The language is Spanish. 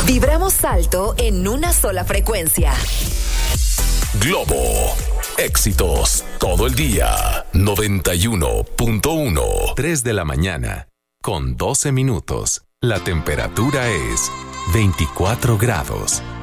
Vibramos alto en una sola frecuencia. Globo. Éxitos todo el día. 91.1. 3 de la mañana, con 12 minutos. La temperatura es 24 grados.